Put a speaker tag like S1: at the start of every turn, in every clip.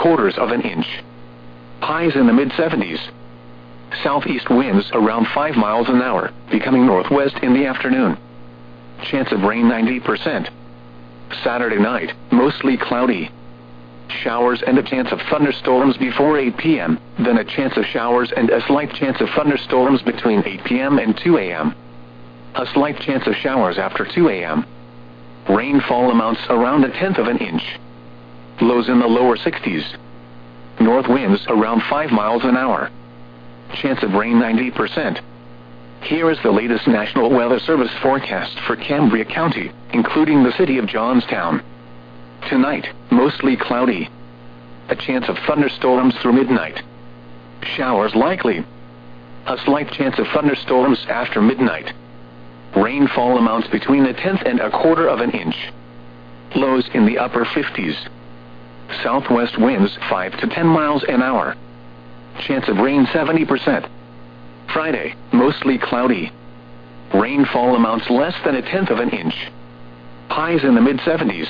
S1: 3/4 of an inch. Highs in the mid-70s. Southeast winds around 5 miles an hour, becoming northwest in the afternoon. Chance of rain 90%. Saturday night, mostly cloudy. Showers and a chance of thunderstorms before 8 p.m., then a chance of showers and a slight chance of thunderstorms between 8 p.m. and 2 a.m. A slight chance of showers after 2 a.m. Rainfall amounts around 1/10 of an inch. Lows in the lower 60s. North winds around 5 miles an hour. Chance of rain 90%. Here is the latest National Weather Service forecast for Cambria County, including the city of Johnstown. Tonight, mostly cloudy. A chance of thunderstorms through midnight. Showers likely. A slight chance of thunderstorms after midnight. Rainfall amounts between 1/10 and 1/4 of an inch. Lows in the upper 50s. Southwest winds 5 to 10 miles an hour. Chance of rain 70%. Friday, mostly cloudy. Rainfall amounts less than 1/10 of an inch. Highs in the mid-70s.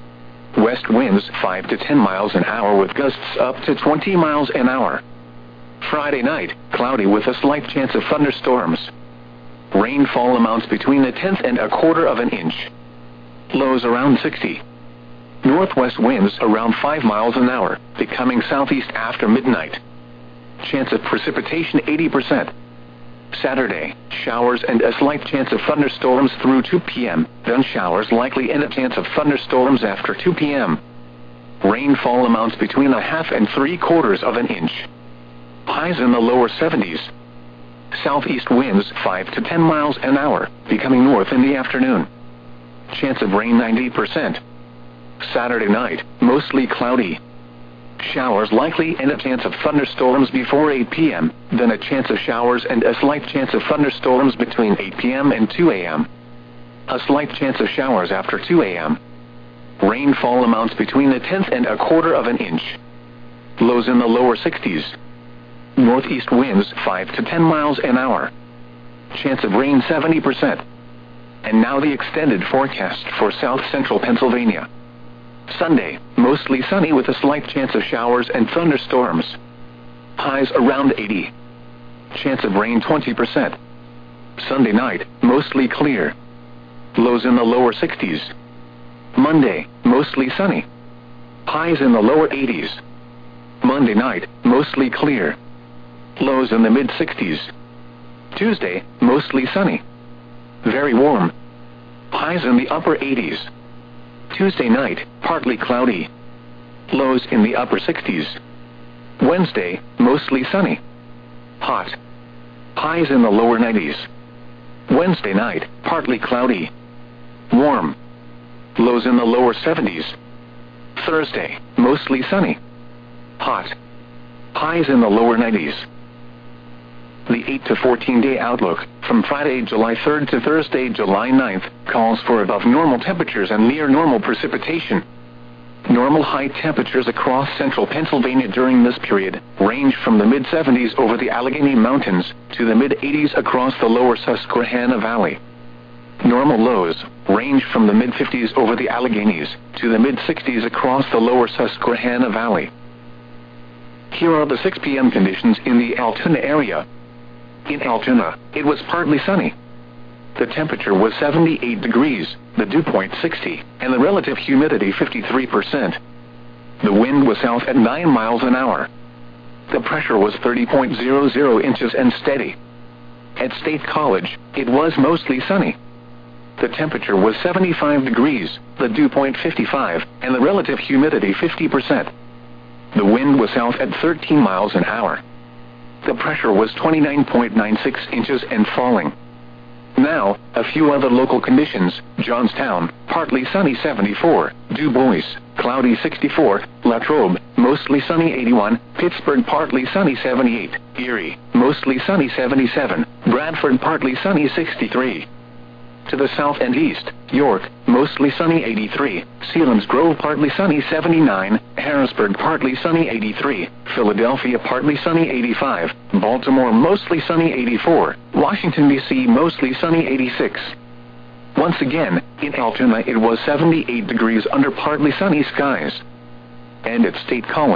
S1: West winds 5 to 10 miles an hour with gusts up to 20 miles an hour. Friday night, cloudy with a slight chance of thunderstorms. Rainfall amounts between 1/10 and 1/4 of an inch. Lows around 60. Northwest winds around 5 miles an hour, becoming southeast after midnight. Chance of precipitation 80%. Saturday, showers and a slight chance of thunderstorms through 2 p.m., then showers likely and a chance of thunderstorms after 2 p.m. Rainfall amounts between 1/2 and 3/4 of an inch. Highs in the lower 70s. Southeast winds 5 to 10 miles an hour, becoming north in the afternoon. Chance of rain 90%. Saturday night, mostly cloudy. Showers likely and a chance of thunderstorms before 8 p.m., then a chance of showers and a slight chance of thunderstorms between 8 p.m. and 2 a.m. A slight chance of showers after 2 a.m. Rainfall amounts between 1/10 and 1/4 of an inch. Lows in the lower 60s. Northeast winds 5 to 10 miles an hour. Chance of rain 70%. And now the extended forecast for south central Pennsylvania. Sunday, mostly sunny with a slight chance of showers and thunderstorms. Highs around 80. Chance of rain 20%. Sunday night, mostly clear. Lows in the lower 60s. Monday, mostly sunny. Highs in the lower 80s. Monday night, mostly clear. Lows in the mid-60s. Tuesday, mostly sunny. Very warm. Highs in the upper 80s. Tuesday night, partly cloudy. Lows in the upper 60s. Wednesday, mostly sunny. Hot. Highs in the lower 90s. Wednesday night, partly cloudy. Warm. Lows in the lower 70s. Thursday, mostly sunny. Hot. Highs in the lower 90s. The 8 to 14-day outlook, from Friday, July 3rd to Thursday, July 9th, calls for above normal temperatures and near normal precipitation. Normal high temperatures across central Pennsylvania during this period range from the mid-70s over the Allegheny Mountains to the mid-80s across the lower Susquehanna Valley. Normal lows range from the mid-50s over the Alleghenies to the mid-60s across the lower Susquehanna Valley. Here are the 6 p.m. conditions in the Altoona area. In Altoona, it was partly sunny. The temperature was 78 degrees, the dew point 60, and the relative humidity 53%. The wind was south at 9 miles an hour. The pressure was 30.00 inches and steady. At State College, it was mostly sunny. The temperature was 75 degrees, the dew point 55, and the relative humidity 50%. The wind was south at 13 miles an hour. The pressure was 29.96 inches and falling. Now, a few other local conditions. Johnstown, partly sunny 74, Du Bois, cloudy 64, Latrobe, mostly sunny 81, Pittsburgh, partly sunny 78, Erie, mostly sunny 77, Bradford, partly sunny 63. To the south and east, York, mostly sunny 83, Selinsgrove, partly sunny 79, Harrisburg, partly sunny 83, Philadelphia, partly sunny 85, Baltimore, mostly sunny 84, Washington, D.C., mostly sunny 86. Once again, in Altoona it was 78 degrees under partly sunny skies. And at State College,